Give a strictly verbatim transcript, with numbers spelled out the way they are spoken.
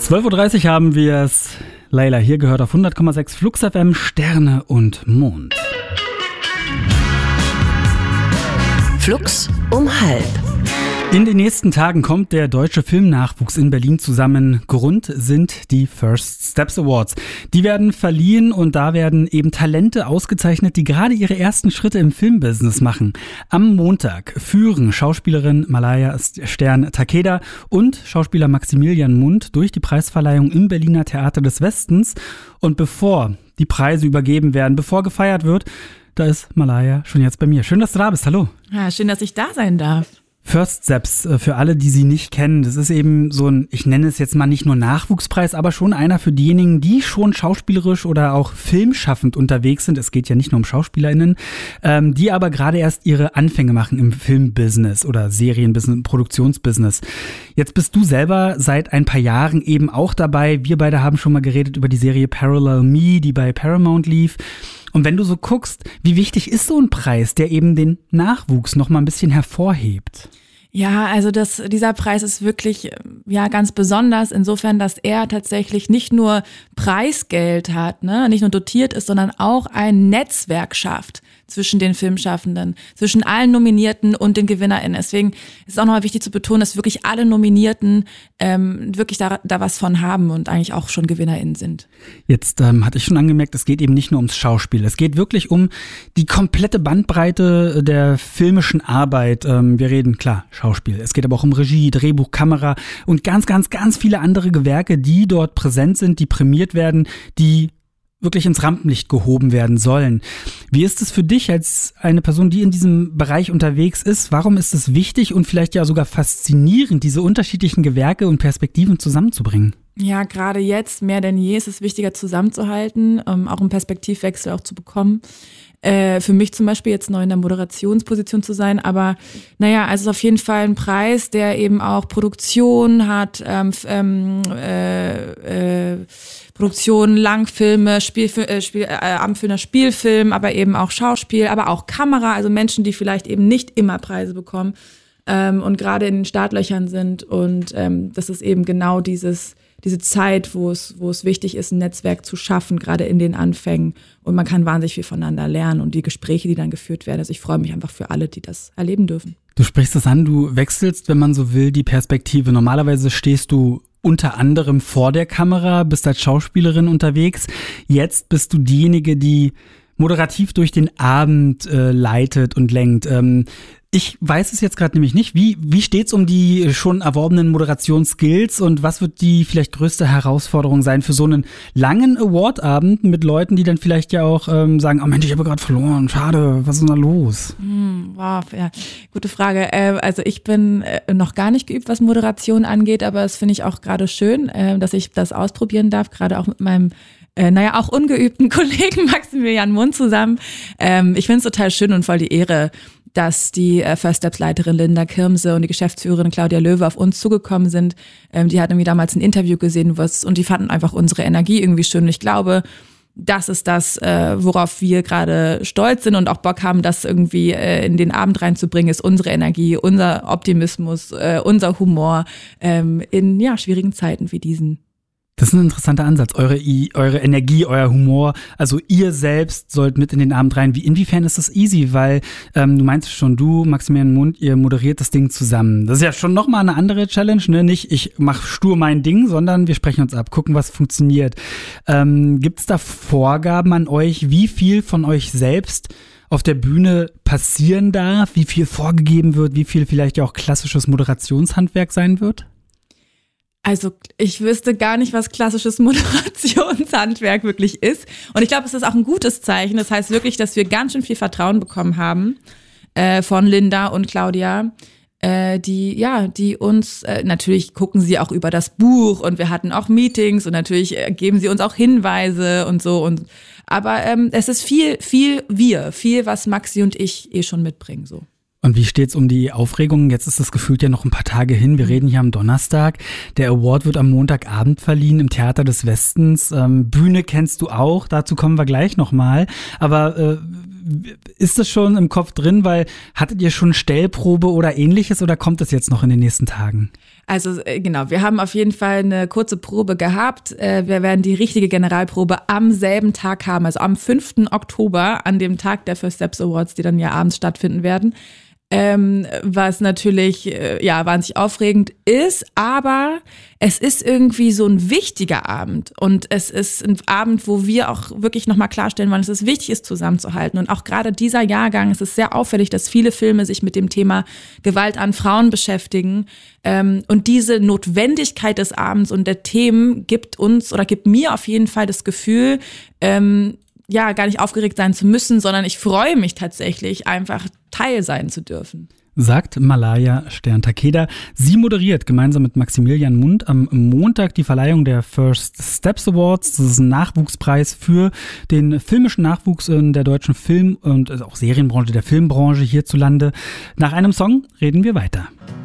zwölf Uhr dreißig haben wir es. Leila hier gehört auf hundert Komma sechs Flux F M, Sterne und Mond. Flux um halb. In den nächsten Tagen kommt der deutsche Filmnachwuchs in Berlin zusammen. Grund sind die First Steps Awards. Die werden verliehen und da werden eben Talente ausgezeichnet, die gerade ihre ersten Schritte im Filmbusiness machen. Am Montag führen Schauspielerin Malaya Stern Takeda und Schauspieler Maximilian Mundt durch die Preisverleihung im Berliner Theater des Westens. Und bevor die Preise übergeben werden, bevor gefeiert wird, da ist Malaya schon jetzt bei mir. Schön, dass du da bist. Hallo. Ja, schön, dass ich da sein darf. First Steps, für alle, die sie nicht kennen, das ist eben so ein, ich nenne es jetzt mal nicht nur Nachwuchspreis, aber schon einer für diejenigen, die schon schauspielerisch oder auch filmschaffend unterwegs sind. Es geht ja nicht nur um SchauspielerInnen, ähm, die aber gerade erst ihre Anfänge machen im Filmbusiness oder Serienbusiness, Produktionsbusiness. Jetzt bist du selber seit ein paar Jahren eben auch dabei. Wir beide haben schon mal geredet über die Serie Parallel Me, die bei Paramount lief. Und wenn du so guckst, wie wichtig ist so ein Preis, der eben den Nachwuchs noch mal ein bisschen hervorhebt? Ja, also das, dieser Preis ist wirklich ja ganz besonders insofern, dass er tatsächlich nicht nur Preisgeld hat, ne, nicht nur dotiert ist, sondern auch ein Netzwerk schafft zwischen den Filmschaffenden, zwischen allen Nominierten und den GewinnerInnen. Deswegen ist es auch nochmal wichtig zu betonen, dass wirklich alle Nominierten ähm, wirklich da, da was von haben und eigentlich auch schon GewinnerInnen sind. Jetzt ähm, hatte ich schon angemerkt, es geht eben nicht nur ums Schauspiel. Es geht wirklich um die komplette Bandbreite der filmischen Arbeit. Ähm, wir reden, klar, Schauspiel. Es geht aber auch um Regie, Drehbuch, Kamera und ganz, ganz, ganz viele andere Gewerke, die dort präsent sind, die prämiert werden, die wirklich ins Rampenlicht gehoben werden sollen. Wie ist es für dich als eine Person, die in diesem Bereich unterwegs ist? Warum ist es wichtig und vielleicht ja sogar faszinierend, diese unterschiedlichen Gewerke und Perspektiven zusammenzubringen? Ja, gerade jetzt mehr denn je ist es wichtiger zusammenzuhalten, ähm, auch einen Perspektivwechsel auch zu bekommen. Äh, für mich zum Beispiel jetzt neu in der Moderationsposition zu sein, aber naja, also es ist auf jeden Fall ein Preis, der eben auch Produktion hat, ähm, ähm, äh, äh, Produktion, Langfilme, Spielfil- äh, Spiel, äh, abendfüllender Spielfilm, aber eben auch Schauspiel, aber auch Kamera, also Menschen, die vielleicht eben nicht immer Preise bekommen ähm, und gerade in den Startlöchern sind und ähm, das ist eben genau dieses diese Zeit, wo es, wo es wichtig ist, ein Netzwerk zu schaffen, gerade in den Anfängen. Und man kann wahnsinnig viel voneinander lernen und die Gespräche, die dann geführt werden. Also ich freue mich einfach für alle, die das erleben dürfen. Du sprichst es an, du wechselst, wenn man so will, die Perspektive. Normalerweise stehst du unter anderem vor der Kamera, bist als Schauspielerin unterwegs. Jetzt bist du diejenige, die moderativ durch den Abend äh, leitet und lenkt. Ähm, Ich weiß es jetzt gerade nämlich nicht. Wie, wie steht's um die schon erworbenen Moderationsskills und was wird die vielleicht größte Herausforderung sein für so einen langen Award-Abend mit Leuten, die dann vielleicht ja auch ähm, sagen, oh Mensch, ich habe gerade verloren, schade, was ist denn da los? Hm, wow, ja, gute Frage. Äh, also ich bin äh, noch gar nicht geübt, was Moderation angeht, aber das finde ich auch gerade schön, äh, dass ich das ausprobieren darf, gerade auch mit meinem Äh, naja, auch ungeübten Kollegen Maximilian Mundt zusammen. Ähm, ich finde es total schön und voll die Ehre, dass die äh, First Steps Leiterin Linda Kirmse und die Geschäftsführerin Claudia Löwe auf uns zugekommen sind. Ähm, die hatten irgendwie damals ein Interview gesehen was, und die fanden einfach unsere Energie irgendwie schön. Und ich glaube, das ist das, äh, worauf wir gerade stolz sind und auch Bock haben, das irgendwie äh, in den Abend reinzubringen, ist unsere Energie, unser Optimismus, äh, unser Humor ähm, in ja schwierigen Zeiten wie diesen. Das ist ein interessanter Ansatz, eure, eure Energie, euer Humor, also ihr selbst sollt mit in den Abend rein. Wie, inwiefern ist das easy? Weil ähm, du meinst schon, du, Maximilian Mundt, ihr moderiert das Ding zusammen. Das ist ja schon nochmal eine andere Challenge, ne? Nicht ich mach stur mein Ding, sondern wir sprechen uns ab, gucken, was funktioniert. Ähm, gibt's da Vorgaben an euch, wie viel von euch selbst auf der Bühne passieren darf, wie viel vorgegeben wird, wie viel vielleicht ja auch klassisches Moderationshandwerk sein wird? Also ich wüsste gar nicht, was klassisches Moderationshandwerk wirklich ist. Und ich glaube, es ist auch ein gutes Zeichen. Das heißt wirklich, dass wir ganz schön viel Vertrauen bekommen haben äh, von Linda und Claudia, äh, die ja, die uns, äh, natürlich gucken sie auch über das Buch und wir hatten auch Meetings und natürlich äh, geben sie uns auch Hinweise und so. Und aber ähm, es ist viel, viel wir, viel, was Maxi und ich eh schon mitbringen so. Und wie steht's um die Aufregung? Jetzt ist das gefühlt ja noch ein paar Tage hin. Wir reden hier am Donnerstag. Der Award wird am Montagabend verliehen im Theater des Westens. Ähm, Bühne kennst du auch, dazu kommen wir gleich nochmal. Aber äh, ist das schon im Kopf drin? Weil hattet ihr schon Stellprobe oder ähnliches oder kommt das jetzt noch in den nächsten Tagen? Also genau, wir haben auf jeden Fall eine kurze Probe gehabt. Wir werden die richtige Generalprobe am selben Tag haben, also am fünften Oktober, an dem Tag der First Steps Awards, die dann ja abends stattfinden werden. Ähm, was natürlich äh, ja wahnsinnig aufregend ist, aber es ist irgendwie so ein wichtiger Abend und es ist ein Abend, wo wir auch wirklich nochmal klarstellen wollen, dass es wichtig ist, zusammenzuhalten. Und auch gerade dieser Jahrgang, es ist sehr auffällig, dass viele Filme sich mit dem Thema Gewalt an Frauen beschäftigen, ähm, und diese Notwendigkeit des Abends und der Themen gibt uns oder gibt mir auf jeden Fall das Gefühl, ähm, ja, gar nicht aufgeregt sein zu müssen, sondern ich freue mich tatsächlich, einfach Teil sein zu dürfen. Sagt Malaya Stern-Takeda. Sie moderiert gemeinsam mit Maximilian Mundt am Montag die Verleihung der First Steps Awards. Das ist ein Nachwuchspreis für den filmischen Nachwuchs in der deutschen Film- und auch Serienbranche, der Filmbranche hierzulande. Nach einem Song reden wir weiter.